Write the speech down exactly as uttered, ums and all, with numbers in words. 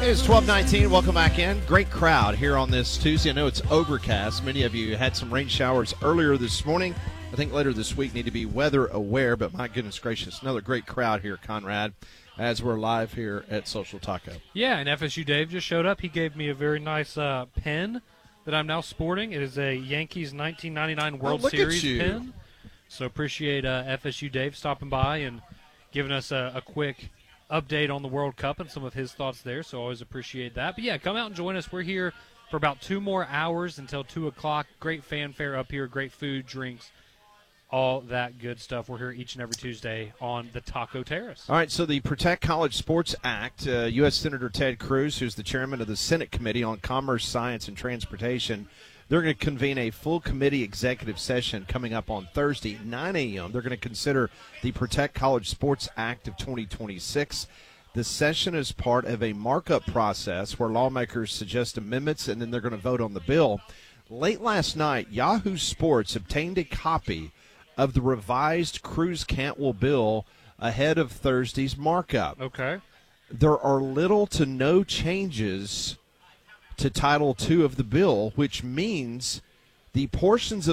It's twelve nineteen. Welcome back in. Great crowd here on this Tuesday. I know it's overcast. Many of you had some rain showers earlier this morning. I think later this week need to be weather aware, but my goodness gracious, another great crowd here, Conrad, as we're live here at Social Taco. Yeah, and F S U Dave just showed up. He gave me a very nice uh, pen that I'm now sporting. It is a Yankees nineteen ninety-nine World oh, look Series at you. pen. So appreciate uh, F S U Dave stopping by and giving us a, a quick update on the World Cup and some of his thoughts there, so always appreciate that. But, yeah, come out and join us. We're here for about two more hours until two o'clock. Great fanfare up here, great food, drinks, all that good stuff. We're here each and every Tuesday on the Taco Terrace. All right, so the Protect College Sports Act, uh, U S Senator Ted Cruz, who's the chairman of the Senate Committee on Commerce, Science, and Transportation, they're going to convene a full committee executive session coming up on Thursday, nine a.m. They're going to consider the Protect College Sports Act of twenty twenty-six. The session is part of a markup process where lawmakers suggest amendments, and then they're going to vote on the bill. Late last night, Yahoo Sports obtained a copy of the revised Cruz-Cantwell bill ahead of Thursday's markup. Okay. There are little to no changes to Title two of the bill, which means the portions of